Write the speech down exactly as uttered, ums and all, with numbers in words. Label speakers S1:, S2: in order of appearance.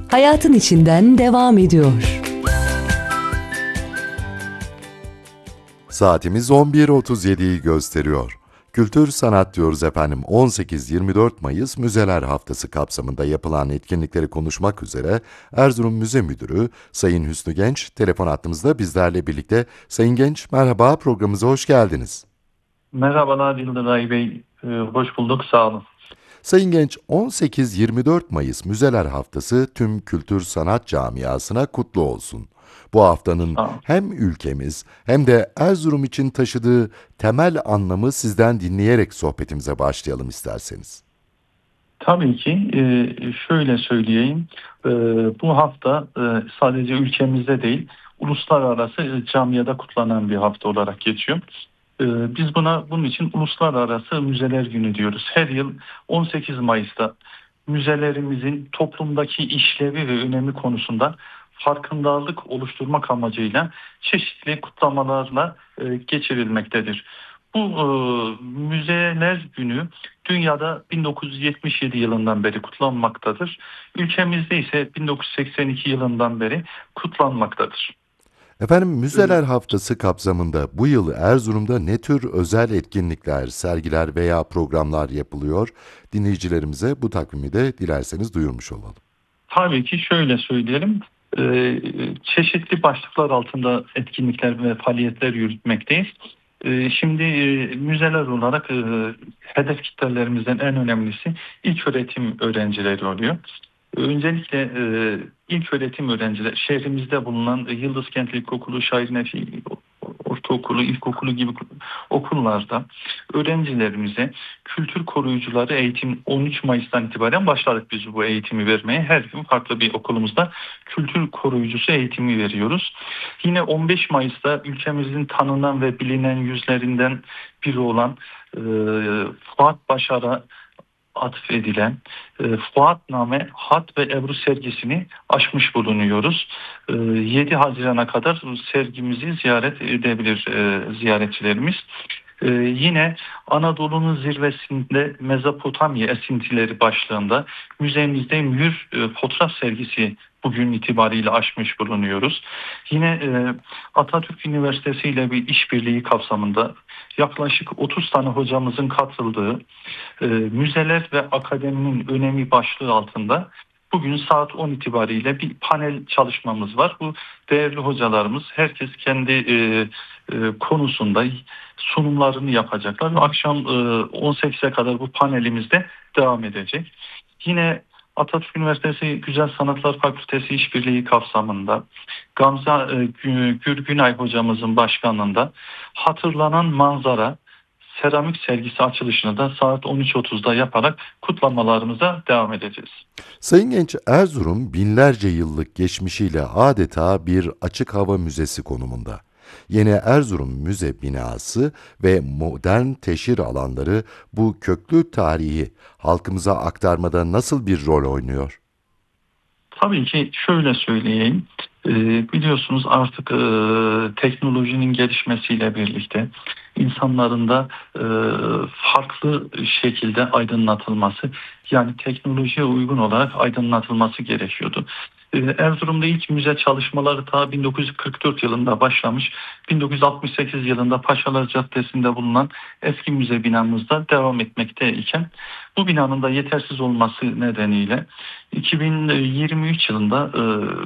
S1: hayatın içinden devam ediyor.
S2: Saatimiz on bir otuz yediyi gösteriyor. Kültür sanat diyoruz efendim. on sekiz yirmi dört Mayıs Müzeler Haftası kapsamında yapılan etkinlikleri konuşmak üzere Erzurum Müze Müdürü Sayın Hüsnü Genç telefon hattımızda bizlerle birlikte. Sayın Genç, merhaba, programımıza hoş geldiniz.
S3: Merhabalar Yıldıray Bey, Ee, hoş bulduk, sağ olun.
S2: Sayın Genç, on sekiz yirmi dört Mayıs Müzeler Haftası tüm kültür sanat camiasına kutlu olsun. Bu haftanın
S3: Sağ olun.
S2: hem ülkemiz hem de Erzurum için taşıdığı temel anlamı sizden dinleyerek sohbetimize başlayalım isterseniz.
S3: Tabii ki e, şöyle söyleyeyim, e, bu hafta e, sadece ülkemizde değil, uluslararası e, camiada kutlanan bir hafta olarak geçiyor. E, Biz buna bunun için Uluslararası Müzeler Günü diyoruz. Her yıl on sekiz Mayıs'ta müzelerimizin toplumdaki işlevi ve önemi konusunda farkındalık oluşturmak amacıyla çeşitli kutlamalarla e, geçirilmektedir. Bu e, Müzeler Günü dünyada bin dokuz yüz yetmiş yedi yılından beri kutlanmaktadır. Ülkemizde ise bin dokuz yüz seksen iki yılından beri kutlanmaktadır.
S2: Efendim,
S3: E,
S2: Müzeler Haftası kapsamında bu yıl Erzurum'da ne tür özel etkinlikler, sergiler veya programlar yapılıyor? Dinleyicilerimize bu takvimi de dilerseniz duyurmuş olalım.
S3: Tabii ki şöyle söyleyelim. Ee, Çeşitli başlıklar altında etkinlikler ve faaliyetler yürütmekteyiz. Ee, Şimdi e, müzeler olarak e, hedef kitlelerimizden en önemlisi ilköğretim öğrencileri oluyor. Öncelikle e, ilköğretim öğrenciler, şehrimizde bulunan e, Yıldız Kent İlkokulu, Şair Nefi Ortaokulu, İlkokulu gibi okullarda öğrencilerimize kültür koruyucuları eğitim on üç Mayıs'tan itibaren başladık biz bu eğitimi vermeye. Her gün farklı bir okulumuzda kültür koruyucusu eğitimi veriyoruz. Yine on beş Mayıs'ta ülkemizin tanınan ve bilinen yüzlerinden biri olan e, Fuat Başar'a atfedilen e, Fuatname Hat ve Ebru sergisini açmış bulunuyoruz. E, yedi Haziran'a kadar sergimizi ziyaret edebilir e, ziyaretçilerimiz. E, yine Anadolu'nun zirvesinde Mezopotamya esintileri başlığında müzemizde mühür e, fotoğraf sergisi bugün itibariyle açmış bulunuyoruz. Yine e, Atatürk Üniversitesi ile bir işbirliği kapsamında yaklaşık otuz tane hocamızın katıldığı e, müzeler ve akademinin önemi başlığı altında bugün saat on itibariyle bir panel çalışmamız var. Bu değerli hocalarımız herkes kendi e, e, konusunda sunumlarını yapacaklar ve akşam e, on sekize kadar bu panelimizde devam edecek. Yine Atatürk Üniversitesi Güzel Sanatlar Fakültesi işbirliği kapsamında Gamze e, Gürgünay hocamızın başkanlığında Hatırlanan Manzara seramik sergisi açılışını da saat on üç otuzda yaparak kutlamalarımıza devam edeceğiz.
S2: Sayın Genç, Erzurum binlerce yıllık geçmişiyle adeta bir açık hava müzesi konumunda. Yeni Erzurum Müze binası ve modern teşhir alanları bu köklü tarihi halkımıza aktarmada nasıl bir rol oynuyor?
S3: Tabii ki şöyle söyleyeyim. Ee, biliyorsunuz artık e, teknolojinin gelişmesiyle birlikte insanların da e, farklı şekilde aydınlatılması, yani teknolojiye uygun olarak aydınlatılması gerekiyordu. Ee, Erzurum'da ilk müze çalışmaları ta bin dokuz yüz kırk dört yılında başlamış. bin dokuz yüz altmış sekiz yılında Paşalar Caddesi'nde bulunan eski müze binamızda devam etmekteyken bu binanın da yetersiz olması nedeniyle iki bin yirmi üç yılında e,